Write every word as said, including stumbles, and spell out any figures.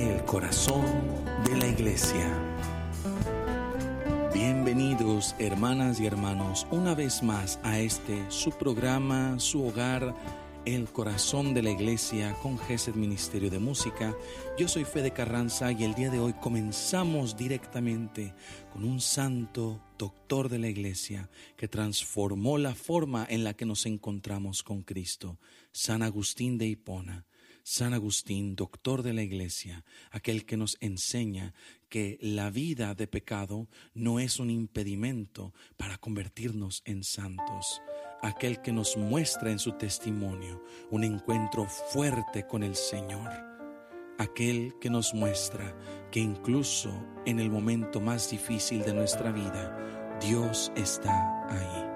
el corazón de la iglesia. Bienvenidos, hermanas y hermanos, una vez más a este su programa, su hogar, el corazón de la iglesia con Gesed Ministerio de Música. Yo soy Fede Carranza y el día de hoy comenzamos directamente con un santo doctor de la iglesia que transformó la forma en la que nos encontramos con Cristo, San Agustín de Hipona. San Agustín, doctor de la iglesia, aquel que nos enseña que la vida de pecado no es un impedimento para convertirnos en santos, aquel que nos muestra en su testimonio un encuentro fuerte con el Señor, aquel que nos muestra que incluso en el momento más difícil de nuestra vida, Dios está ahí.